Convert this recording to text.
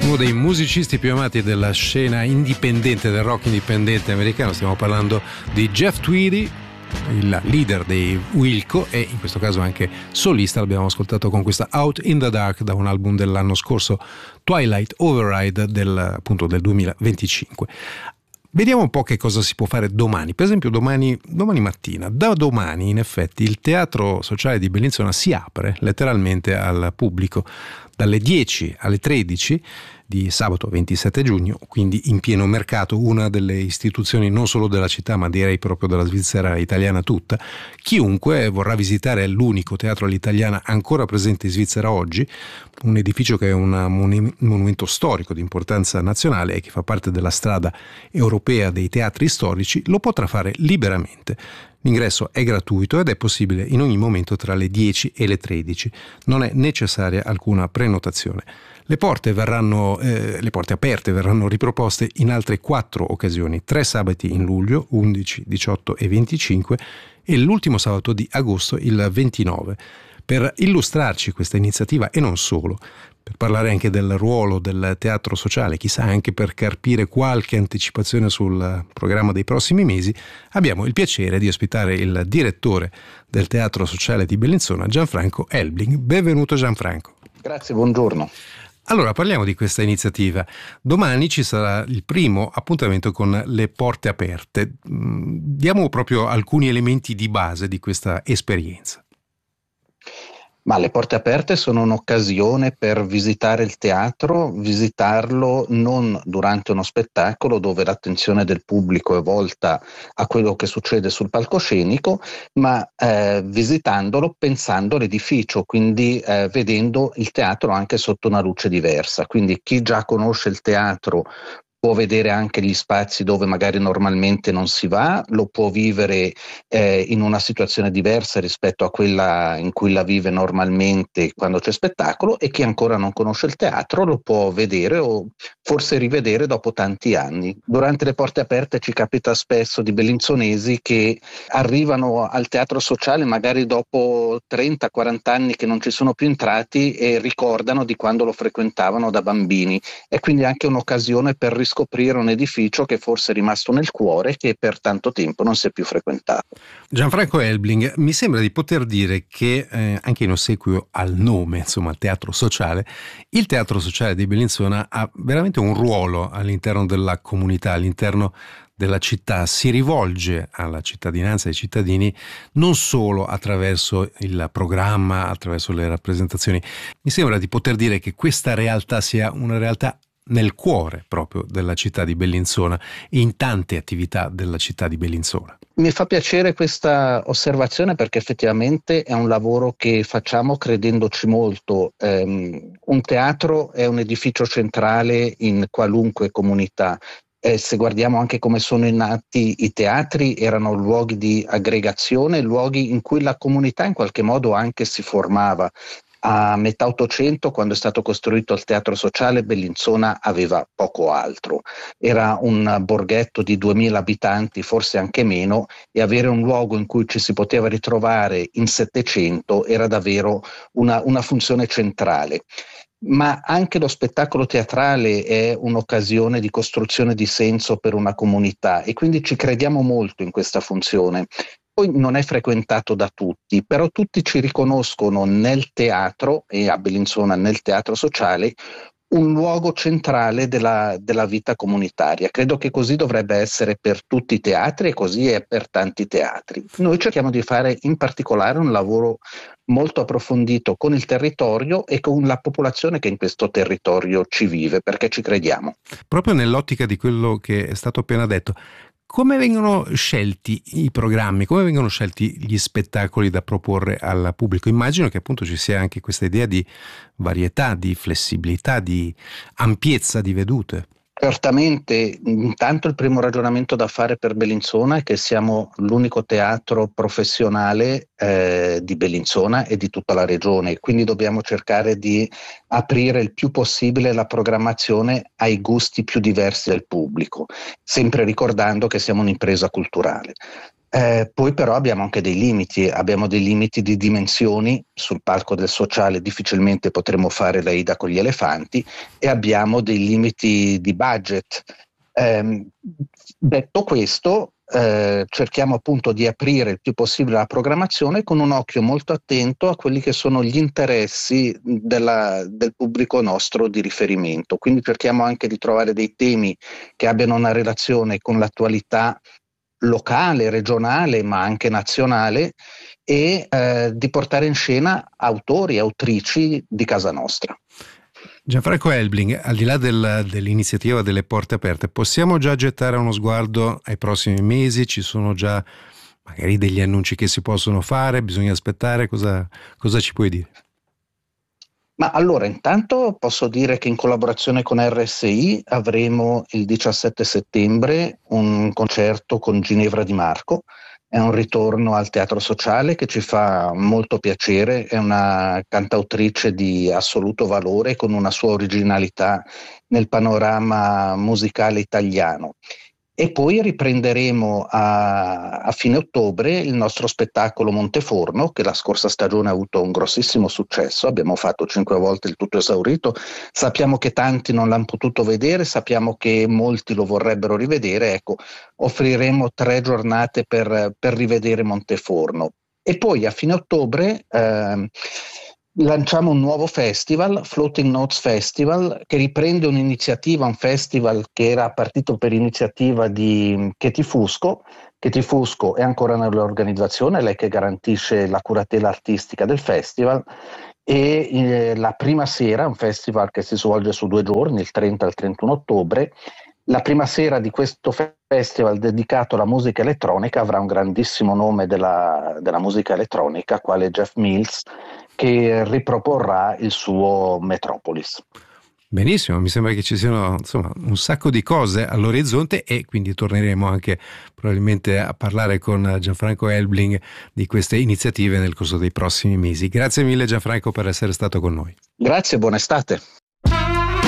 Uno dei musicisti più amati della scena indipendente, del rock indipendente americano. Stiamo parlando di Jeff Tweedy, il leader dei Wilco e in questo caso anche solista. L'abbiamo ascoltato con questa Out in the Dark da un album dell'anno scorso, Twilight Override del 2025. Vediamo un po' che cosa si può fare domani. Per esempio domani mattina. Da domani in effetti il Teatro Sociale di Bellinzona si apre letteralmente al pubblico dalle 10 alle 13 di sabato 27 giugno, quindi in pieno mercato, una delle istituzioni non solo della città ma direi proprio della Svizzera italiana tutta. Chiunque vorrà visitare l'unico teatro all'italiana ancora presente in Svizzera oggi, un edificio che è un monumento storico di importanza nazionale e che fa parte della strada europea dei teatri storici, lo potrà fare liberamente. L'ingresso è gratuito ed è possibile in ogni momento tra le 10 e le 13. Non è necessaria alcuna prenotazione. Le porte aperte verranno riproposte in altre 4 occasioni, 3 sabati in luglio, 11, 18 e 25 e l'ultimo sabato di agosto, il 29. Per illustrarci questa iniziativa e non solo, per parlare anche del ruolo del teatro sociale, chissà anche per carpire qualche anticipazione sul programma dei prossimi mesi, abbiamo il piacere di ospitare il direttore del Teatro Sociale di Bellinzona, Gianfranco Elbling. Benvenuto Gianfranco. Grazie, buongiorno. Allora, parliamo di questa iniziativa. Domani ci sarà il primo appuntamento con le porte aperte. Diamo proprio alcuni elementi di base di questa esperienza. Ma le porte aperte sono un'occasione per visitare il teatro, visitarlo non durante uno spettacolo dove l'attenzione del pubblico è volta a quello che succede sul palcoscenico, ma visitandolo pensando all'edificio, quindi vedendo il teatro anche sotto una luce diversa. Quindi chi già conosce il teatro può vedere anche gli spazi dove magari normalmente non si va, lo può vivere in una situazione diversa rispetto a quella in cui la vive normalmente quando c'è spettacolo, e chi ancora non conosce il teatro lo può vedere o forse rivedere dopo tanti anni. Durante le porte aperte ci capita spesso di bellinzonesi che arrivano al teatro sociale magari dopo 30-40 anni che non ci sono più entrati e ricordano di quando lo frequentavano da bambini. È quindi anche un'occasione per riscoprire un edificio che forse è rimasto nel cuore e che per tanto tempo non si è più frequentato. Gianfranco Elbling, mi sembra di poter dire che anche in ossequio al nome, insomma, Teatro Sociale, il Teatro Sociale di Bellinzona ha veramente un ruolo all'interno della comunità, all'interno della città, si rivolge alla cittadinanza, ai cittadini, non solo attraverso il programma, attraverso le rappresentazioni. Mi sembra di poter dire che questa realtà sia una realtà nel cuore proprio della città di Bellinzona e in tante attività della città di Bellinzona. Mi fa piacere questa osservazione perché effettivamente è un lavoro che facciamo credendoci molto. Un teatro è un edificio centrale in qualunque comunità. Se guardiamo anche come sono nati i teatri, erano luoghi di aggregazione, luoghi in cui la comunità in qualche modo anche si formava. A metà Ottocento, quando è stato costruito il Teatro Sociale, Bellinzona aveva poco altro. Era un borghetto di 2000 abitanti, forse anche meno, e avere un luogo in cui ci si poteva ritrovare in Settecento era davvero una funzione centrale. Ma anche lo spettacolo teatrale è un'occasione di costruzione di senso per una comunità e quindi ci crediamo molto in questa funzione. Poi non è frequentato da tutti, però tutti ci riconoscono nel teatro e a Bellinzona nel Teatro Sociale un luogo centrale della vita comunitaria. Credo che così dovrebbe essere per tutti i teatri e così è per tanti teatri. Noi cerchiamo di fare in particolare un lavoro molto approfondito con il territorio e con la popolazione che in questo territorio ci vive, perché ci crediamo. Proprio nell'ottica di quello che è stato appena detto, come vengono scelti i programmi, come vengono scelti gli spettacoli da proporre al pubblico? Immagino che appunto ci sia anche questa idea di varietà, di flessibilità, di ampiezza di vedute. Certamente, intanto il primo ragionamento da fare per Bellinzona è che siamo l'unico teatro professionale di Bellinzona e di tutta la regione, quindi dobbiamo cercare di aprire il più possibile la programmazione ai gusti più diversi del pubblico, sempre ricordando che siamo un'impresa culturale. Poi però abbiamo dei limiti di dimensioni. Sul palco del Sociale difficilmente potremo fare l'Aida con gli elefanti e abbiamo dei limiti di budget. Detto questo, cerchiamo appunto di aprire il più possibile la programmazione con un occhio molto attento a quelli che sono gli interessi del pubblico nostro di riferimento. Quindi cerchiamo anche di trovare dei temi che abbiano una relazione con l'attualità locale, regionale, ma anche nazionale, e di portare in scena autori e autrici di casa nostra. Gianfranco Elbling, al di là dell'iniziativa delle porte aperte, possiamo già gettare uno sguardo ai prossimi mesi? Ci sono già magari degli annunci che si possono fare? Bisogna aspettare? Cosa ci puoi dire? Ma allora, intanto posso dire che in collaborazione con RSI avremo il 17 settembre un concerto con Ginevra Di Marco. È un ritorno al teatro sociale che ci fa molto piacere, è una cantautrice di assoluto valore con una sua originalità nel panorama musicale italiano. E poi riprenderemo a fine ottobre il nostro spettacolo Monteforno, che la scorsa stagione ha avuto un grossissimo successo. Abbiamo fatto 5 volte il tutto esaurito. Sappiamo che tanti non l'hanno potuto vedere, sappiamo che molti lo vorrebbero rivedere. Ecco, offriremo 3 giornate per rivedere Monteforno. E poi a fine ottobre lanciamo un nuovo festival, Floating Notes Festival, che riprende un'iniziativa, un festival che era partito per iniziativa di Katie Fusco. Katie Fusco è ancora nell'organizzazione, lei che garantisce la curatela artistica del festival. E la prima sera, un festival che si svolge su 2 giorni, il 30 e il 31 ottobre, la prima sera di questo festival dedicato alla musica elettronica avrà un grandissimo nome della musica elettronica, quale Jeff Mills, che riproporrà il suo Metropolis. Benissimo, mi sembra che ci siano insomma un sacco di cose all'orizzonte e quindi torneremo anche probabilmente a parlare con Gianfranco Elbling di queste iniziative nel corso dei prossimi mesi. Grazie mille Gianfranco per essere stato con noi. Grazie, buona estate.